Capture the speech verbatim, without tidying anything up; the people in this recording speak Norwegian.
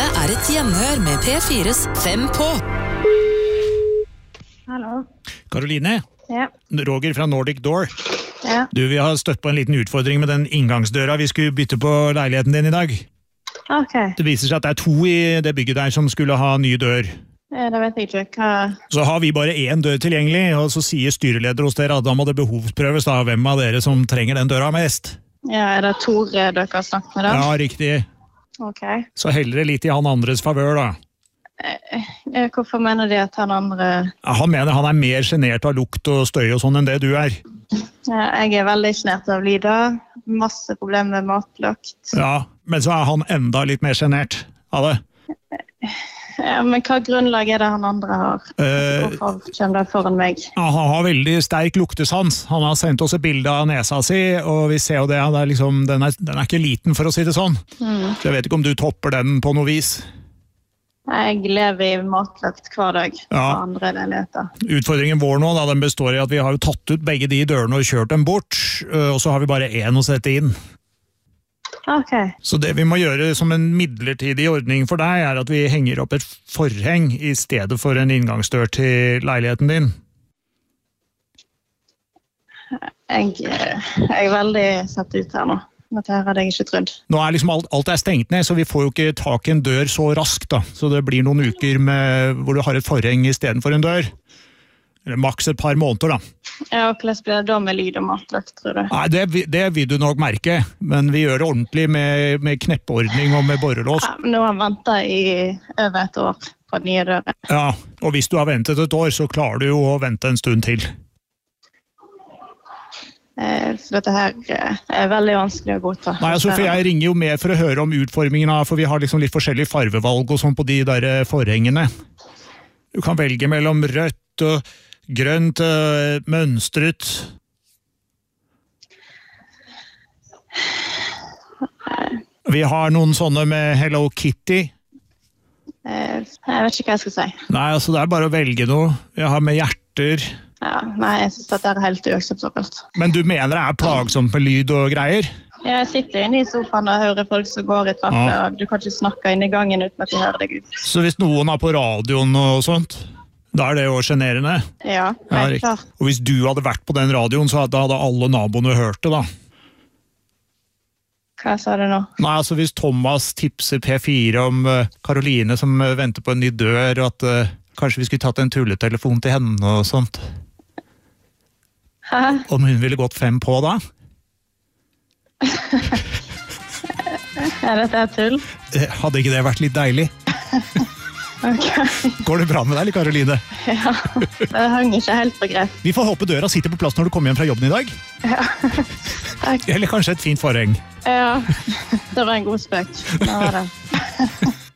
Dette er et gjenhør med P fires Fem på. Hallo. Karoline, Ja. Roger fra Nordic Door. Ja. Du, vi har støtt på en liten utfordring med den inngangsdøra vi skulle bytte på leiligheten din i dag. Ok. Det viser seg at det er to i det bygget der som skulle ha ny dør. Ja, da vet jeg ikke hva... Så har vi bare én dør tilgjengelig, og så sier styreleder hos dere at da må det behovsprøves da, hvem av dere som trenger den døra mest. Ja, er det Tore dere har snakket med da? Ja, riktig. Ok. Så heller det litt i han andres favør da. Eh, Hvorfor mener de at han andre... Ja, han mener han er mer genert av lukt og støy og sånn enn det du er. Ja, jeg er veldig genert av lyder. Masse problemer med matlukt. Ja, men så er han enda litt mer genert av det. Ja, men hva grunnlag er det han andre har? Eh, Hvorfor kommer det foran meg? Ja, han har veldig sterk luktesans. Han har sendt oss et bilde av nesa si, og vi ser jo det, det er liksom, den, er, den er ikke liten for å si det sånn. Mm. Så jeg vet ikke om du topper den på noe vis. Jeg lever i matlukt hver dag på Ja. andre leiligheter. Utfordringen vår nå, da, den består i at vi har jo tatt ut begge de dørene og kjørt dem bort, og så har vi bare én å sette inn. Ok. Så det vi må gjøre som en midlertidig ordning for deg, er at vi henger opp et forheng i stedet for en inngangsdør til leiligheten din. Jeg, jeg er veldig satt ut her nå. Dette her hadde jeg ikke trodd. Nå er liksom alt, alt er stengt ned, så vi får jo ikke tak i en dør så raskt da. Så det blir noen uker med, hvor du har et forheng i stedet for en dør. Eller maks et par måneder da. Ja, og hvordan blir det da med lyd og matlukt, tror du? Nei, det, det vil du nok merke, men vi gjør det ordentlig med, med kneppeordning og med borrelås. Ja, nå har jeg ventet i over et år på nye dører. Ja, og hvis du har ventet et år, så klarer du jo å vente en stund til. Eh, Så dette her eh, er veldig vanskelig å godta. Nei, altså, for jeg ringer jo med for å høre om utformingen av, for vi har liksom litt forskjellige farvevalg og sånn på de der forhengene. Du kan velge mellom rødt og grønt, øh, mønstret. Vi har noen sånne med Hello Kitty. Eh, Jeg vet ikke hva jeg skal si. Nei, altså det er bare å velge noe. Vi har med hjerter. Ja, nei, jeg synes dette er helt uakseptabelt. Men du mener det er plagsomt med lyd og greier? Jeg sitter inne i sofaen og hører folk som går i trapper, Ja. og du kan ikke snakke inn i gangen uten at de hører deg ut. Så hvis noen er på radioen og sånt, da er det jo generende. Ja, Ja, helt riktig. klart. Og hvis du hadde vært på den radioen, så hadde hadde alle naboene hørt det da. Hva sa du nå? Nei, altså hvis Thomas tipser P fire om uh, Karoline som uh, venter på en ny dør, og at uh, kanskje vi skulle tatt en tulletelefon til henne og sånt. Hæ? Om hun ville gått fem på da? Er dette her tull? Eh, Hadde ikke det vært litt deilig? Ok, Går det bra med deg, eller Karoline? ja. Det hang ikke helt på grep. Vi får håpe døra sitter på plass når du kommer hjem fra jobben i dag. Takk. Eller kanskje et fint forheng. Ja, det var en god spøk. Det var det.